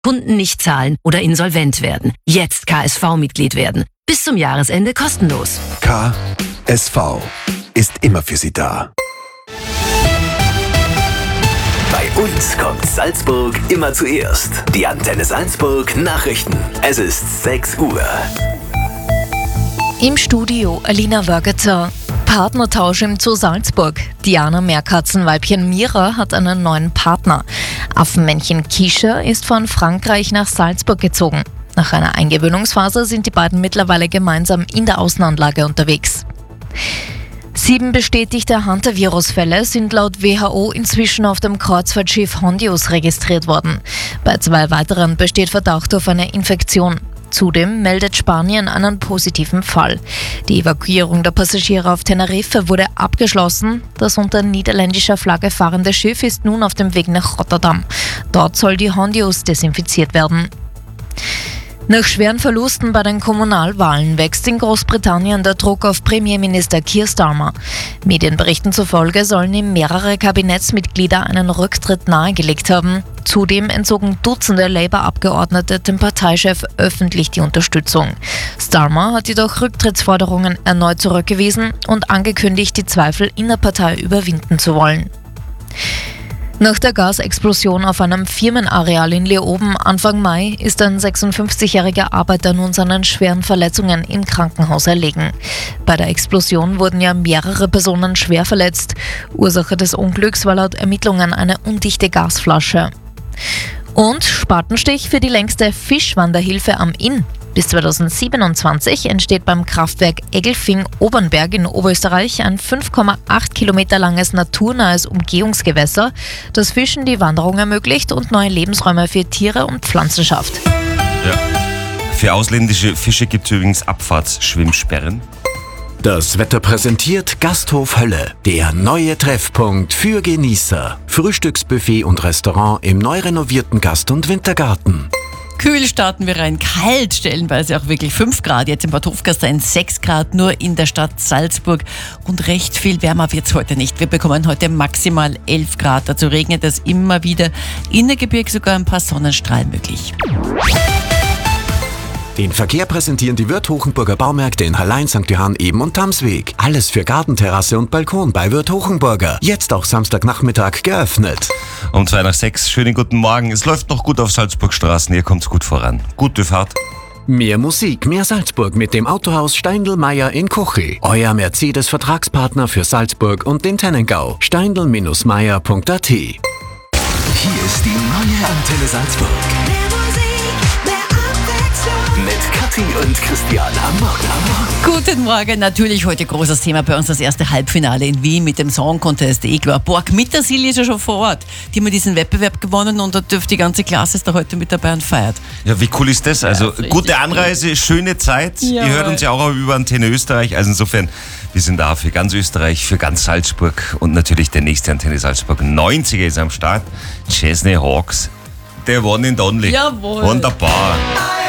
Kunden nicht zahlen oder insolvent werden. Jetzt KSV-Mitglied werden. Bis zum Jahresende kostenlos. KSV ist immer für Sie da. Bei uns kommt Salzburg immer zuerst. Die Antenne Salzburg Nachrichten. Es ist 6 Uhr. Im Studio Alina Wörgetzer. Partnertausch im Zoo Salzburg. Diana Meerkatzenweibchen Mira hat einen neuen Partner. Affenmännchen Kisha ist von Frankreich nach Salzburg gezogen. Nach einer Eingewöhnungsphase sind die beiden mittlerweile gemeinsam in der Außenanlage unterwegs. 7 bestätigte Hantavirus-Fälle sind laut WHO inzwischen auf dem Kreuzfahrtschiff Hondius registriert worden. Bei 2 weiteren besteht Verdacht auf eine Infektion. Zudem meldet Spanien einen positiven Fall. Die Evakuierung der Passagiere auf Teneriffa wurde abgeschlossen. Das unter niederländischer Flagge fahrende Schiff ist nun auf dem Weg nach Rotterdam. Dort soll die Hondius desinfiziert werden. Nach schweren Verlusten bei den Kommunalwahlen wächst in Großbritannien der Druck auf Premierminister Keir Starmer. Medienberichten zufolge sollen ihm mehrere Kabinettsmitglieder einen Rücktritt nahegelegt haben. Zudem entzogen Dutzende Labour-Abgeordnete dem Parteichef öffentlich die Unterstützung. Starmer hat jedoch Rücktrittsforderungen erneut zurückgewiesen und angekündigt, die Zweifel in der Partei überwinden zu wollen. Nach der Gasexplosion auf einem Firmenareal in Leoben Anfang Mai ist ein 56-jähriger Arbeiter nun seinen schweren Verletzungen im Krankenhaus erlegen. Bei der Explosion wurden ja mehrere Personen schwer verletzt. Ursache des Unglücks war laut Ermittlungen eine undichte Gasflasche. Und Spatenstich für die längste Fischwanderhilfe am Inn. Bis 2027 entsteht beim Kraftwerk Egelfing-Obernberg in Oberösterreich ein 5,8 Kilometer langes naturnahes Umgehungsgewässer, das Fischen die Wanderung ermöglicht und neue Lebensräume für Tiere und Pflanzen schafft. Ja. Für ausländische Fische gibt es übrigens Abfahrtsschwimmsperren. Das Wetter präsentiert Gasthof Hölle, der neue Treffpunkt für Genießer. Frühstücksbuffet und Restaurant im neu renovierten Gast- und Wintergarten. Kühl starten wir rein, kalt stellenweise auch wirklich 5 Grad. Jetzt im Bad Hofgastein 6 Grad, nur in der Stadt Salzburg. Und recht viel wärmer wird es heute nicht. Wir bekommen heute maximal 11 Grad. Dazu regnet es immer wieder. In der Gebirge sogar ein paar Sonnenstrahlen möglich. Den Verkehr präsentieren die Wirth Hochenburger Baumärkte in Hallein, St. Johann, Eben und Tamsweg. Alles für Gartenterrasse und Balkon bei Wirth Hochenburger. Jetzt auch Samstagnachmittag geöffnet. Um 5:02. Schönen guten Morgen. Es läuft noch gut auf Salzburgstraßen. Hier kommt's gut voran. Gute Fahrt. Mehr Musik, mehr Salzburg mit dem Autohaus Steindl-Meyer in Kochi. Euer Mercedes-Vertragspartner für Salzburg und den Tennengau. steindl-meyer.at. Hier ist die neue Antenne Salzburg. Mit Kathi und Christian am Morgen. Guten Morgen, natürlich heute großes Thema bei uns, das erste Halbfinale in Wien mit dem Song Contest. Igor Borg mit der Silje ist ja schon vor Ort. Die haben diesen Wettbewerb gewonnen und da dürfte die ganze Klasse ist da heute mit dabei und feiert. Ja, wie cool ist das? Also gute Anreise, schöne Zeit. Ja, Ihr hört uns ja auch über Antenne Österreich. Also insofern, wir sind da für ganz Österreich, für ganz Salzburg und natürlich der nächste Antenne Salzburg 90er ist am Start. Chesney Hawks, der One and Only. Jawohl. Wunderbar.